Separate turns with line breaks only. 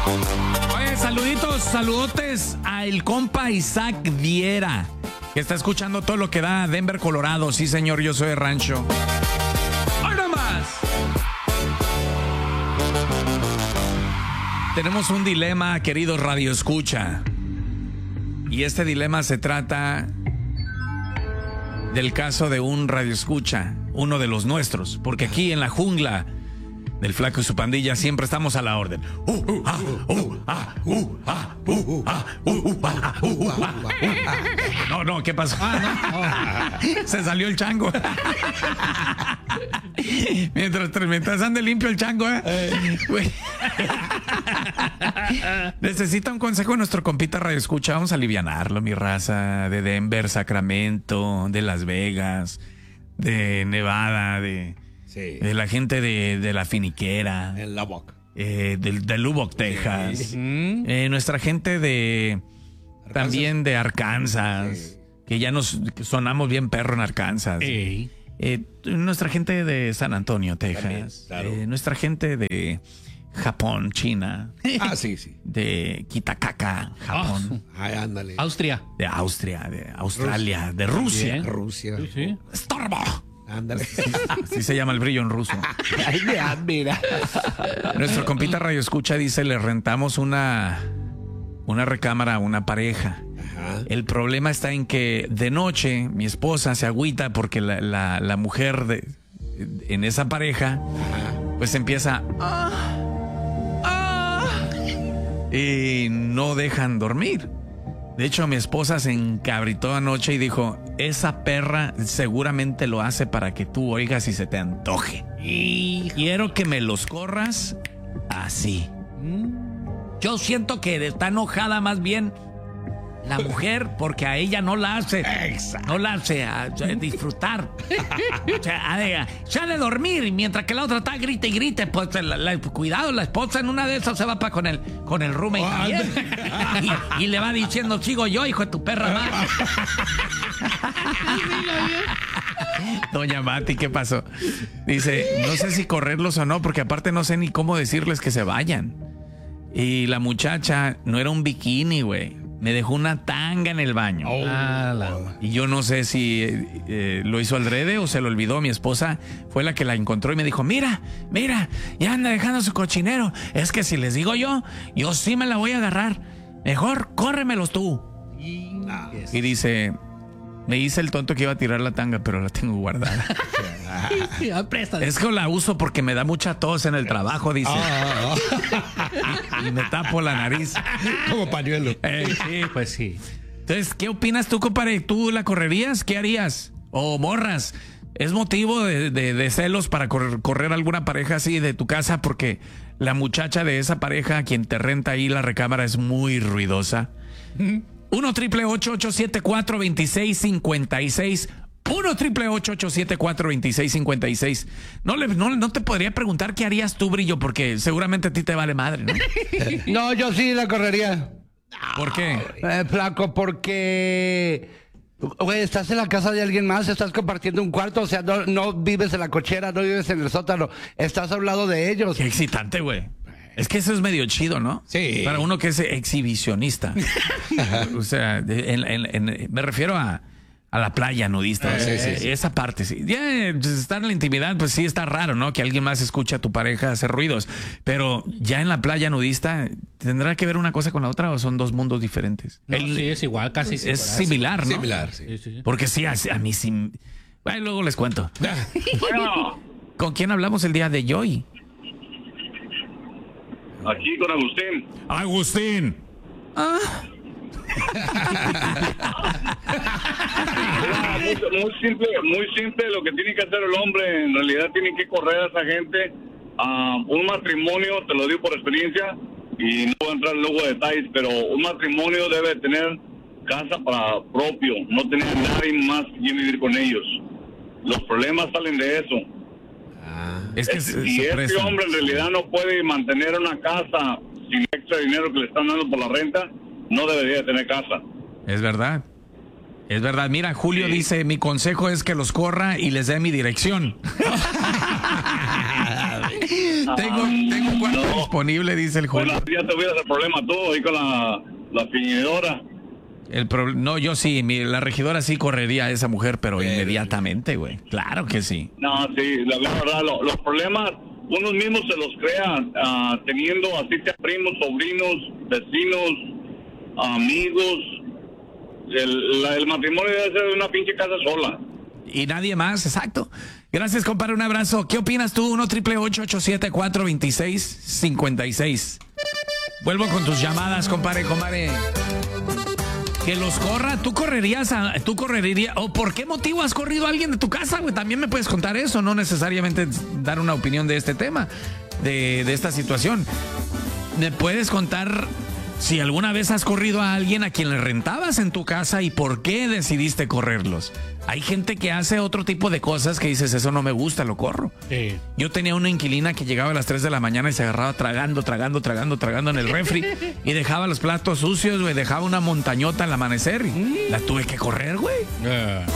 Oye, saludotes a el compa Isaac Viera, que está escuchando todo lo que da Denver, Colorado. Sí, señor, yo soy de rancho. ¡Hoy nomás! Tenemos un dilema, queridos Radio Escucha. Y este dilema se trata del caso de un Radio Escucha, uno de los nuestros, porque aquí en la jungla del Flaco y su pandilla siempre estamos a la orden. No, ¿qué pasó? Se salió el chango. Mientras ande limpio el chango, Necesita un consejo de nuestro compita Radio Escucha. Vamos a alivianarlo, mi raza, de Denver, Sacramento, de Las Vegas, de Nevada, de la gente de la Finiquera,
en Lubbock,
de Lubbock, Texas, nuestra gente de Arkansas. También de Arkansas, que ya nos sonamos bien perro en Arkansas. Nuestra gente de San Antonio, Texas, también, claro. Nuestra gente de Japón, China, de Kitakaka, Japón,
ándale.
Austria,
de Australia, de Rusia,
sí.
Starbo.
Ándale.
Así se llama el brillo en ruso.
Ay, mira.
Nuestro compita Radio Escucha dice, le rentamos una recámara a una pareja. Ajá. El problema está en que de noche mi esposa se agüita porque la mujer en esa pareja, pues empieza y no dejan dormir. De hecho, mi esposa se encabritó anoche y dijo, esa perra seguramente lo hace para que tú oigas y se te antoje. Y quiero que me los corras así. Yo siento que está enojada más bien la mujer porque a ella no la hace a disfrutar. O sea, se ha de dormir mientras que la otra está grite y grite. Pues cuidado, la esposa en una de esas se va para con el roommate también. Y le va diciendo, sigo yo, hijo de tu perra madre. Doña Mati, ¿qué pasó? Dice, no sé si correrlos o no, porque aparte no sé ni cómo decirles que se vayan. Y la muchacha no era un bikini, güey. Me dejó una tanga en el baño. Y yo no sé si lo hizo adrede o se lo olvidó. Mi esposa fue la que la encontró y me dijo, mira, ya anda dejando su cochinero. Es que si les digo yo sí me la voy a agarrar. Mejor córremelos tú. Y dice, me hice el tonto que iba a tirar la tanga, pero la tengo guardada. Es que la uso porque me da mucha tos en el trabajo, dice. Y me tapo la nariz.
Como pañuelo.
Sí, pues sí.
Entonces, ¿qué opinas tú, compadre? ¿Tú la correrías? ¿Qué harías? ¿O morras? ¿Es motivo de celos para correr alguna pareja así de tu casa? Porque la muchacha de esa pareja, quien te renta ahí la recámara, es muy ruidosa. 1-888-874-2656. 1-888-874-2656. No te podría preguntar qué harías tú, Brillo, porque seguramente a ti te vale madre, ¿no?
No, yo sí la correría.
¿Por qué?
Flaco, porque, güey, estás en la casa de alguien más, estás compartiendo un cuarto, o sea, no vives en la cochera, no vives en el sótano, estás a un lado de ellos.
Qué excitante, güey. Es que eso es medio chido, ¿no?
Sí.
Para uno que es exhibicionista. O sea, me refiero a la playa nudista.
Sí.
Esa parte, sí. Ya estar en la intimidad, pues sí está raro, ¿no? Que alguien más escuche a tu pareja hacer ruidos. Pero ya en la playa nudista, ¿tendrá que ver una cosa con la otra o son dos mundos diferentes?
No, sí, es igual, casi.
Es similar, ¿no?
Similar, sí.
Porque sí, a mí sí. Bueno, luego les cuento.
Bueno.
¿Con quién hablamos el día de hoy?
Aquí con Agustín.
Agustín.
Muy simple lo que tiene que hacer el hombre. En realidad tiene que correr a esa gente. Un matrimonio, te lo digo por experiencia, y no voy a entrar luego a detalles, pero un matrimonio debe tener casa para propio, no tener nadie más que vivir con ellos. Los problemas salen de eso.
Es que
si este hombre en realidad no puede mantener una casa sin extra dinero que le están dando por la renta, no debería tener casa.
Es verdad. Mira, Julio dice, mi consejo es que los corra y les dé mi dirección. Tengo un cuarto
no.
disponible, dice el
Bueno,
Julio.
ya tuvieras el problema tú ahí con la fingidora.
No, yo sí, la regidora sí correría a esa mujer, pero inmediatamente, güey. Claro que sí.
No, sí, la verdad, los problemas unos mismos se los crean, teniendo así sea primos, sobrinos, vecinos, amigos. El matrimonio debe ser de una pinche casa sola.
Y nadie más, exacto. Gracias, compadre, un abrazo. ¿Qué opinas tú? 1-888-874-2656. Vuelvo con tus llamadas, compadre. Que los corra, tú correrías, o por qué motivo has corrido a alguien de tu casa, güey. También me puedes contar eso, no necesariamente dar una opinión de este tema, de esta situación. ¿Me puedes contar si alguna vez has corrido a alguien a quien le rentabas en tu casa y por qué decidiste correrlos? Hay gente que hace otro tipo de cosas que dices, eso no me gusta, lo corro.
Sí.
Yo tenía una inquilina que llegaba a las 3 de la mañana y se agarraba tragando en el refri y dejaba los platos sucios, güey, dejaba una montañota al amanecer y la tuve que correr, güey.